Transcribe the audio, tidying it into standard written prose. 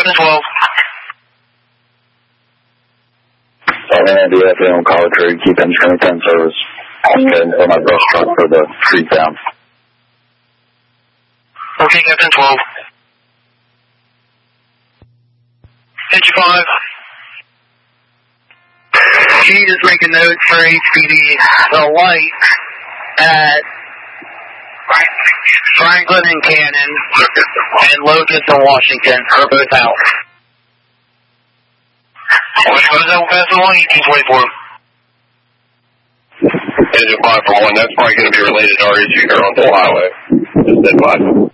Captain 12. Andy, FM, Collar Tree, keep instrument 10 service. And my brush truck for the street down. Okay, Captain 12. Engine 5. Can you just make a note for HPD? The light at Franklin and Cannon and Locust and Washington are both out. What goes out vessel 1824? Engine 5 for 1, that's probably going to be related to our issue here on the highway. Just that 5.